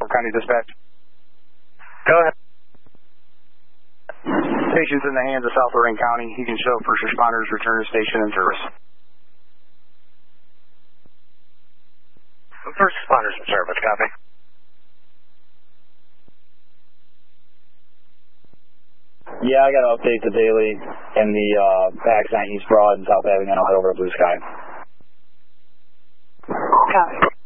County Dispatch. Go ahead. Station's in the hands of South Lorraine County. You can show first responders return to station and service. First responders in service, copy. Yeah, I got to update the daily in the accident East Broad and South Avenue. I'll head over to Blue Sky. Copy.